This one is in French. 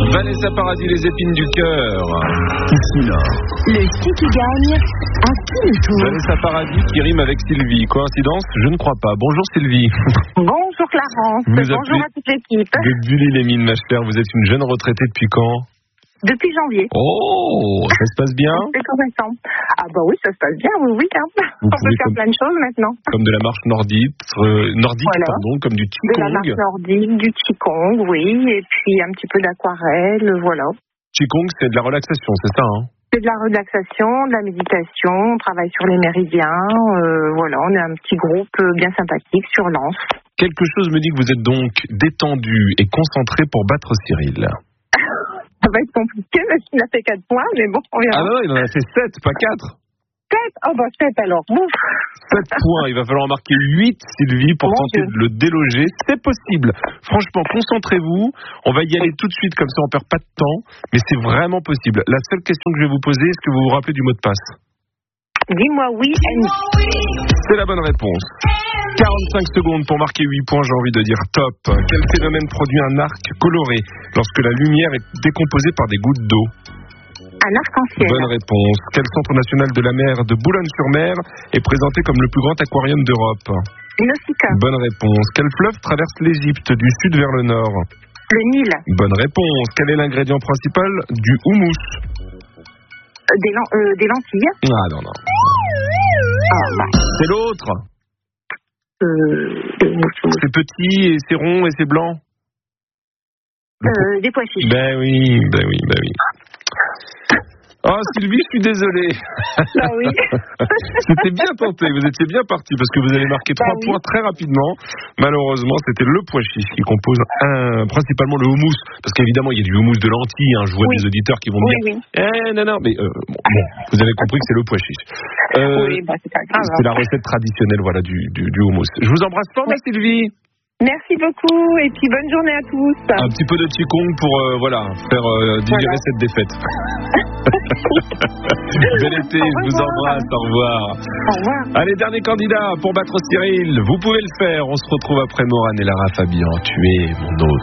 Vanessa Paradis, les épines du cœur. Le qui gagne, à qui le tour? Vanessa Paradis qui rime avec Sylvie. Coïncidence? Je ne crois pas. Bonjour Sylvie. Bonjour Clarence, bonjour à toute l'équipe. De Bully-les-Mines, ma chère, vous êtes une jeune retraitée depuis quand? Depuis janvier. Oh, ça se passe bien? C'est tout récent. Ah bah oui, ça se passe bien, oui. Hein. On peut faire plein de choses maintenant. Comme de la marche nordique, voilà. Comme du qigong. De la marche nordique, du qigong, oui, et puis un petit peu d'aquarelle, voilà. Qigong, c'est de la relaxation, c'est ça, hein? C'est de la relaxation, de la méditation, on travaille sur les méridiens, voilà, on est un petit groupe bien sympathique sur Lens. Quelque chose me dit que vous êtes donc détendu et concentré pour battre Cyril. Ça va être compliqué parce qu'il a fait 4 points, mais bon, on verra. Ah non, il en a fait 7, pas 4. 7? Oh bah 7 alors, ouf. 7 points, il va falloir en marquer 8, Sylvie, pour tenter de le déloger. C'est possible. Franchement, concentrez-vous. On va y aller tout de suite, comme ça on perd pas de temps. Mais c'est vraiment possible. La seule question que je vais vous poser, est-ce que vous vous rappelez du mot de passe? Dis-moi oui. C'est la bonne réponse. 45 secondes pour marquer 8 points, j'ai envie de dire top. Quel phénomène produit un arc coloré lorsque la lumière est décomposée par des gouttes d'eau? Un arc-en-ciel. Bonne réponse. Quel centre national de la mer de Boulogne-sur-Mer est présenté comme le plus grand aquarium d'Europe? Nausicaa. Bonne réponse. Quel fleuve traverse l'Égypte du sud vers le nord? Le Nil. Bonne réponse. Quel est l'ingrédient principal du houmous? Des lentilles. Ah non. C'est l'autre. C'est petit et c'est rond et c'est blanc. Des pois chiches. Ben oui. Oh Sylvie, je suis désolé. Bah oui. C'était bien tenté, vous étiez bien parti parce que vous avez marqué 3 points très rapidement. Malheureusement, c'était le pois chiche qui compose principalement le houmous. Parce qu'évidemment, il y a du houmous de lentilles. Je vois des auditeurs qui vont me dire non, mais vous avez compris que c'est le pois chiche. C'est pas grave. C'est la recette traditionnelle du houmous. Je vous embrasse fort, Sylvie. Merci beaucoup et puis bonne journée à tous. Un petit peu de qigong pour faire digérer cette défaite. Bel été, je vous embrasse, au revoir. Au revoir. Allez, dernier candidat pour battre Cyril, vous pouvez le faire. On se retrouve après Morane et Lara Fabian. Tu es mon autre.